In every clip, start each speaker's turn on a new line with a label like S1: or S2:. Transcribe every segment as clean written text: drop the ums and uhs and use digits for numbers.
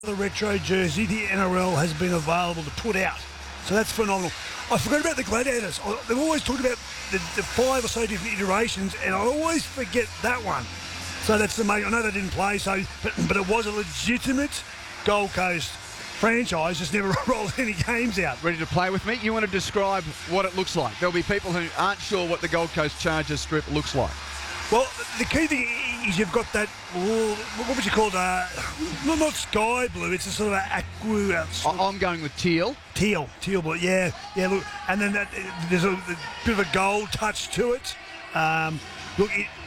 S1: The retro jersey, the NRL has been available to put out. So that's phenomenal. I forgot about the Gladiators. They've always talked about the 5 or so different iterations, and I always forget that one. So that's amazing. I know they didn't play, but it was a legitimate Gold Coast franchise, just never rolled any games out.
S2: Ready to play with me? You want to describe what it looks like? There'll be people who aren't sure what the Gold Coast Chargers strip looks like.
S1: Well, the key thing is you've got that, what would you call it? Not sky blue, it's a sort of aqua.
S2: I'm going with teal.
S1: Teal blue, yeah, look. And then there's a bit of a gold touch to it. Look,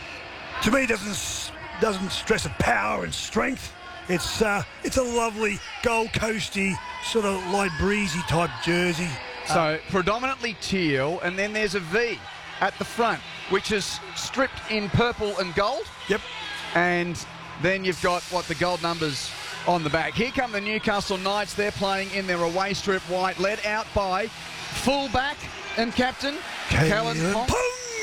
S1: to me, it doesn't stress of power and strength. It's a lovely Gold Coasty, sort of light breezy type jersey.
S2: So predominantly teal, and then there's a V at the front, which is stripped in purple and gold.
S1: Yep.
S2: And then you've got the gold numbers on the back. Here come the Newcastle Knights. They're playing in their away strip white, led out by fullback and captain Kalyn Ponga.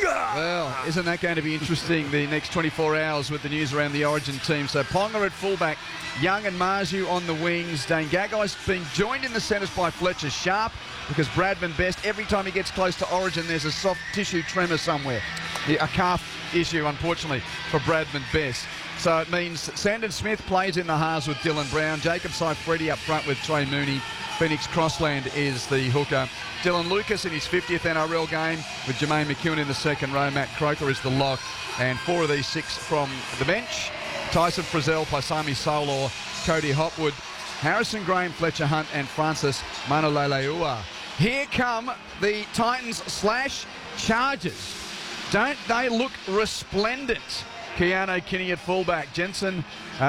S2: Well, isn't that going to be interesting the next 24 hours with the news around the Origin team? So Ponga at fullback, Young and Marju on the wings. Dane Gagai's being joined in the centres by Fletcher Sharp, because Bradman Best, every time he gets close to Origin, there's a soft tissue tremor somewhere. A calf issue, unfortunately, for Bradman Best. So it means Sandon Smith plays in the halves with Dylan Brown. Jacob Saifredi up front with Trey Mooney. Phoenix Crossland is the hooker. Dylan Lucas in his 50th NRL game with Jermaine McEwen in the second row. Matt Croker is the lock. And 4 of these 6 from the bench. Tyson Frizzell, Paisami Solor, Cody Hopwood, Harrison Graham, Fletcher Hunt and Francis Manolaleua. Here come the Titans / Chargers. Don't they look resplendent? Keano Kinney at fullback, Jensen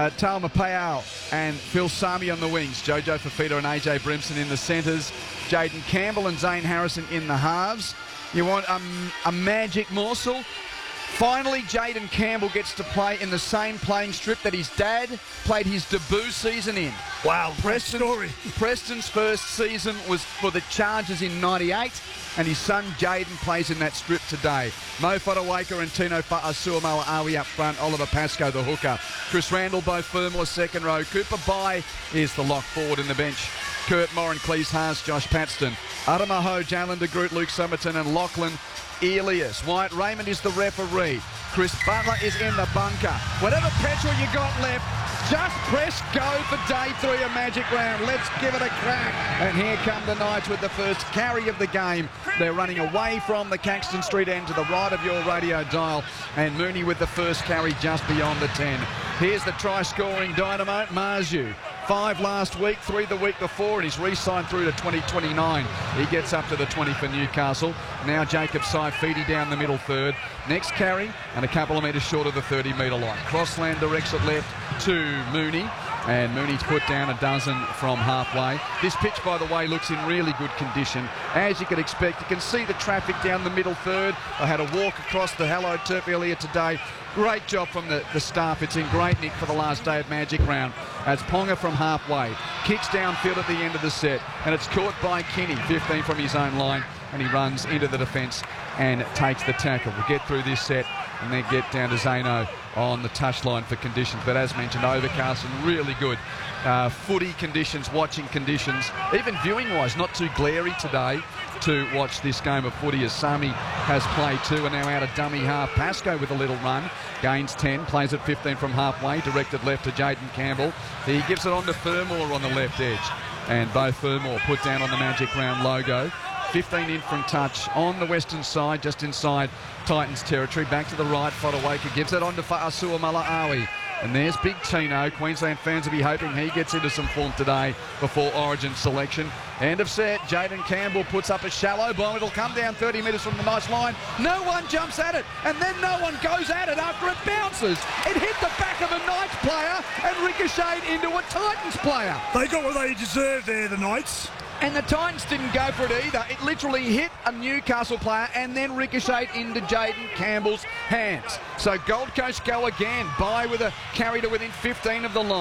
S2: Taumapau and Phil Sami on the wings, Jojo Fafita and AJ Brimson in the centres, Jaden Campbell and Zane Harrison in the halves. You want a magic morsel? Finally, Jaden Campbell gets to play in the same playing strip that his dad played his debut season in.
S1: Wow,
S2: Preston's first season was for the Chargers in '98, and his son Jaden plays in that strip today. Mo Fotuaika and Tino Fa'asuamauawi up front, Oliver Pascoe the hooker. Chris Randall, Bo Fermor second row. Cooper Bai is the lock forward in the bench. Kurt Morin, Cleese Haas, Josh Paxton. Aramaho, Jalen de Groot, Luke Somerton and Lachlan Elias. Wyatt Raymond is the referee. Chris Butler is in the bunker. Whatever petrol you got left, just press go for day 3 of Magic Round. Let's give it a crack. And here come the Knights with the first carry of the game. They're running away from the Caxton Street end to the right of your radio dial. And Mooney with the first carry just beyond the 10. Here's the try-scoring dynamo, Marju. 5 last week, 3 the week before, and he's re-signed through to 2029. He gets up to the 20 for Newcastle. Now Jacob Saifredi down the middle third. Next carry, and a couple of metres short of the 30-metre line. Crossland directs it left to Mooney. And Mooney's put down a dozen from halfway. This pitch, by the way, looks in really good condition. As you could expect, you can see the traffic down the middle third. I had a walk across the hallowed turf earlier today. Great job from the staff. It's in great nick for the last day of Magic Round. As Ponga from halfway kicks downfield at the end of the set. And it's caught by Kinney, 15 from his own line. And he runs into the defence and takes the tackle. We'll get through this set and then get down to Zano on the touchline for conditions. But as mentioned, overcast and really good footy conditions, watching conditions, even viewing-wise, not too glary today to watch this game of footy, as Sami has played 2 and now out of dummy half. Pascoe with a little run, gains 10, plays at 15 from halfway, directed left to Jaden Campbell. He gives it on to Fermor on the left edge, and Bo Fermor put down on the Magic Round logo. 15 in from touch on the western side, just inside Titans territory. Back to the right, Fotuaika gives it on to Fa'asuamauawi. And there's Big Tino. Queensland fans will be hoping he gets into some form today before Origin selection. End of set. Jaden Campbell puts up a shallow bomb. It'll come down 30 metres from the nice line. No one jumps at it. And then no one goes at it after it bounces. It hit the back of a Knights player and ricocheted into a Titans player.
S1: They got what they deserved there, the Knights.
S2: And the Titans didn't go for it either. It literally hit a Newcastle player and then ricocheted into Jaden Campbell's hands. So Gold Coast go again. Bai with a carry to within 15 of the line.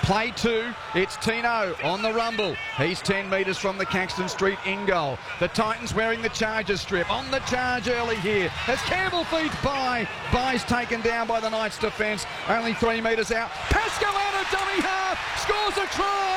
S2: Play 2, it's Tino on the rumble. He's 10 metres from the Caxton Street in goal. The Titans wearing the Charger strip. On the charge early here as Campbell feeds Bye. Bye's taken down by the Knights defence. Only 3 metres out. Pascoe out of dummy half. Scores a try.